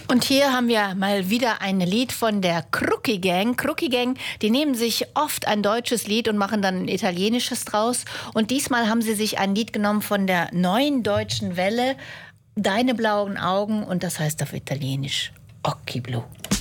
Und hier haben wir mal wieder ein Lied von der Crookie Gang. Crookie Gang, die nehmen sich oft ein deutsches Lied und machen dann ein italienisches draus. Und diesmal haben sie sich ein Lied genommen von der Neuen Deutschen Welle, Deine blauen Augen, und das heißt auf Italienisch Occhi blu.